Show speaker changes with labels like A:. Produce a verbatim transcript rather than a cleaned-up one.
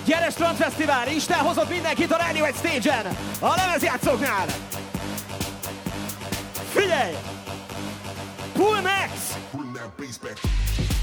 A: Gyere Strand Fesztivál, Isten hozott mindenkit a Radio egy stage-en, a lemezjátszóknál. Figyelj! Pull Max!
B: Bring that bass back.